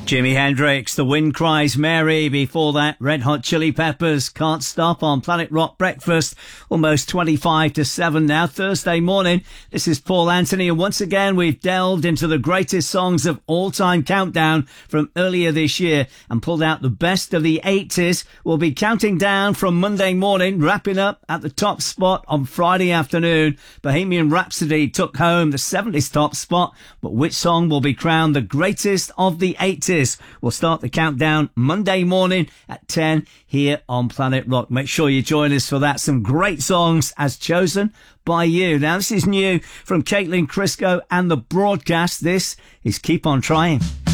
Jimi Hendrix, The Wind Cries Mary. Before that, Red Hot Chili Peppers, Can't Stop on Planet Rock Breakfast. Almost 25 to 7 now, Thursday morning. This is Paul Anthony, and once again we've delved into the greatest songs of all-time countdown from earlier this year and pulled out the best of the 80s. We'll be counting down from Monday morning, wrapping up at the top spot on Friday afternoon. Bohemian Rhapsody took home the 70s top spot, but which song will be crowned the greatest of the 80s? We'll start the countdown Monday morning at 10 here on Planet Rock. Make sure you join us for that. Some great songs as chosen by you. Now, this is new from Caitlin Crisco and The Broadcast. This is Keep On Trying.